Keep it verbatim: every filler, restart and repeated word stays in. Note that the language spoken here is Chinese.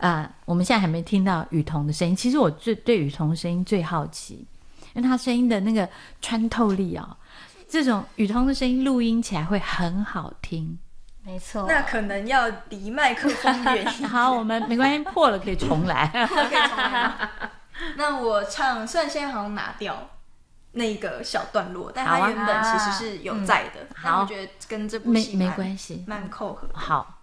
呃，我们现在还没听到雨桐的声音。其实我最对雨桐的声音最好奇，因为他声音的那个穿透力啊、哦，这种雨桐的声音录音起来会很好听。 没错， 那可能要离麦克风远一点。 好，我们没关系，破了可以重来。 可以重来吗？那我唱，虽然现在好像拿掉那个小段落，但它原本其实是有在的。 好， 我觉得跟这部戏没没关系， 蛮扣合的。 好。